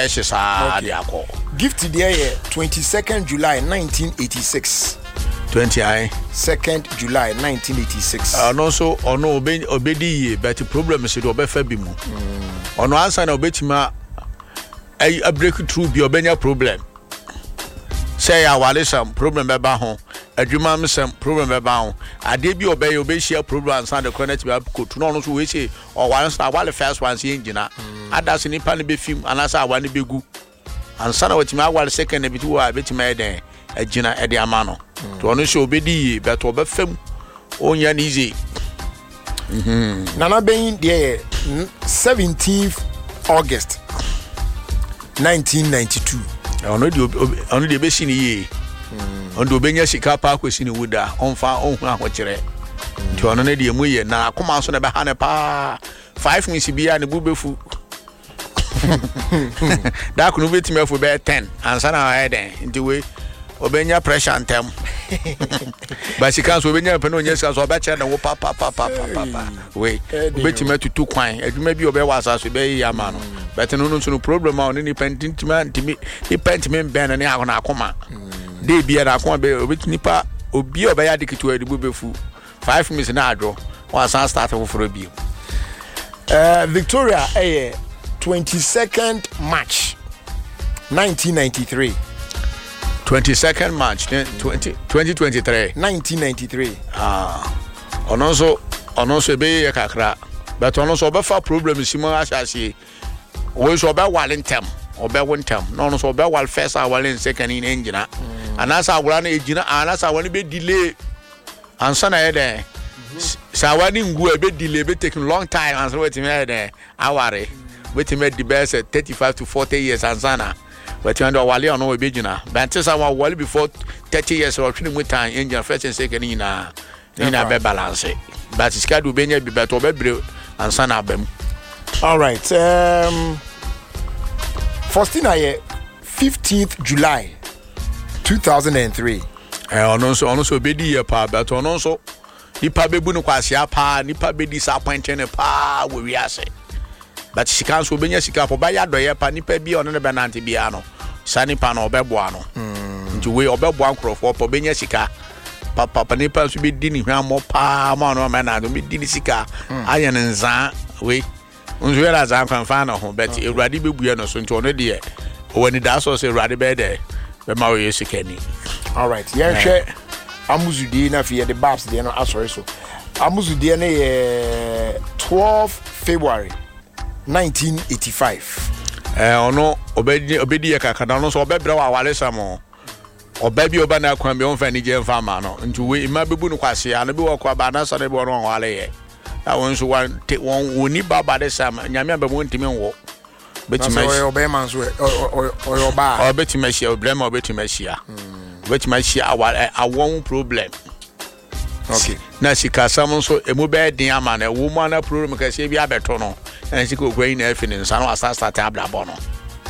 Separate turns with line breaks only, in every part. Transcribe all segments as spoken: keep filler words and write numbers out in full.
fresh sa de akọ.
Gift there twenty-second July nineteen eighty-six.
twenty I
second July nineteen eighty-six.
Uh, no so ono obe obedi but the problem is do obefa bi mu. Ono answer na obetima a break through bi obenya problem. Say ya wale some problem be ba ho. Adwuma am some problem be ba ho. Ade bi obey obe share problem answer the connect be ko to no so we say or one star wale first one say engina. Others nipa ne be film anasa awane be gu. Answer na wetima wale second e bi to wa betima e den agina e de amano. To ono so obedi but obefam onya ni easy. Mhm.
Nana being there seventeenth August nineteen ninety-two.
Ono di ono di be sini ye. Ondo obenya sika pa kwesi ni wuda onfa onhu ahokyere. Ti ono ne de emu ye na akoma so na be ha ne pa five minutes bia ne bu befu. Da kunu betime fu be ten ansa na ha den nti we obenya pressure antem. But she can't obenya pe no nyesa so obeche na wo pa pa pa pa pa pa. We obetime tutu kwan adwuma bi obe wasa so be ya ma no. But no no no problem on ni pentintima ntimi ni pentime ben na akona akoma. Dey bia na akoma be obetinipa obi obeya dikitu adibu befu five minutes na adwo wasa start for bi.
Uh Victoria eh twenty-second March nineteen ninety-three.
twenty-second March twenty twenty-three.
nineteen ninety-three.
Ah. Ononso ononso be ye kakra. But ononso obefa problem simo asase. We so be walentem, obe wontem. No no so be wal first awale in second in engina. Anasa awura na egina anasa awani be delay. Ansa na ye den. Sa awani ngu e be delay be taking long time ansa wetin me den. Aware. Wetin me the best thirty-five to forty years ansana. But you under wale on we begina. But say someone wale before thirty years or twenty time engine first and second in na in a be balance. But it's got to be be better be and son abem.
All right. Um Faustina fifteenth July two thousand three.
Eh ono so ono so be di pa but ono so nipa bebu no kwase apa nipa be disappointed pa we wi ase. But she can't so benya sika for buy adoye pa nipa bi ono ne benante bia no sani pa no obeboa no nti we obeboa nkrofo pa benya sika papa pa nipa so be di ni hwamo pa ma no ma na do be di sika aye ne nza we nzo yera za kwanfa na ho but ewrade bebuye no so nti ono de woni da so se ewrade be de be ma we sika ni.
All right, yeah, hwe amuzudi na fi the babs de no asori so amuzudi na ye twelfth February nineteen eighty-five.
Eh ono obedi obedi ye kakada no so obebre wa wale samo obebi oba na kwan bi on fa ni je mfa ma no nti we ima bebu no kwase ya no bi wo kwa ba na so ne bi ono wale ye na won so wan won woni baba de sam nyame abemu ntimi nwo betima
shi obe man so o ba
obetima shi obrema obetima shi ya obetima shi awon problem.
Okay.
Na sika sam so emu be den ama na wo mu na problem ka se bi abeto no na sika ogwan na afi ne nsa no asa start ablabo no.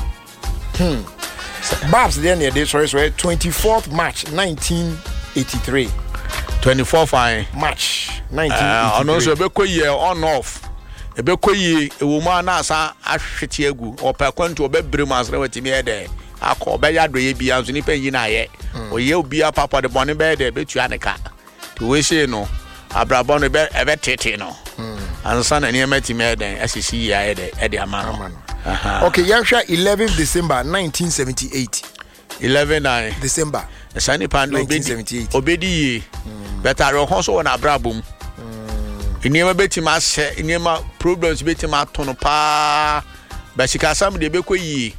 Hmm. Babs then the day sorry sorry twenty-fourth March nineteen eighty-three.
twenty-fourth fine
March nineteen eighty-three.
Ono so be koye on off. E be koye e wo mu na asa ahwete egu opa kwantu obebre mu asra watimi e de akọ be ya doye bia nso ni panyi na ye oye obi apapa de bone be de betu aneka to we say no abrabon be e be tete no ansa na ni ematimi e den asisi ya e de e de ama no.
Okay, yahwa eleventh December nineteen seventy-eight.
eleven nine
December
sani pan obedi obedi better ho so na abrabom inema betima ase inema problems betima tono pa ba sika sam de be koyi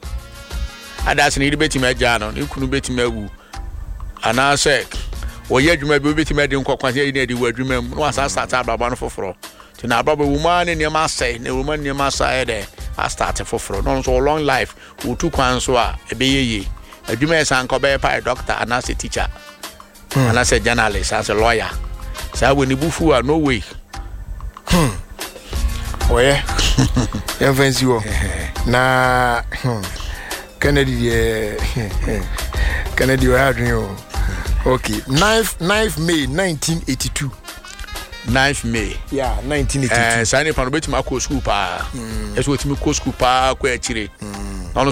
adas ni de betima agya no ni kunu betima wu ana se oye adwuma be betima de nkokwan ye ni de wu adwuma mu no asa start abraba no foforo ti na abraba wu ma ne nema ase ne wu ma ne nema asa de a start foforo no so long life wu tu kwan so a e be yeye adwuma e san ko be pa doctor ana se teacher ana se journalist as a lawyer. Sa we ni bufu a no way.
Hmm. Oye. Ya fancy wo. Na Kennedy eh Kennedy wa adwin o. Okay, ninth May nineteen eighty-two.
ninth May.
Yeah, nineteen eighty-two.
Eh, sa ni pa no betima ko school pa. Eso wetimi ko school pa ko e chire.